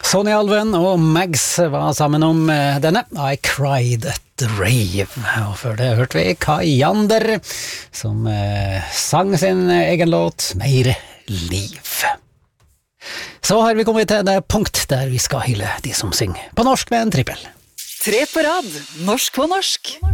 Sonny Alven og Mags var sammen om denne I Cried at the Rave, og før det hørte vi Kajander som sang sin egen låt Mer liv. Så har vi kommet til det punkt der vi skal hylle de som synger på norsk med en trippel. 3 på rad, norsk på norsk.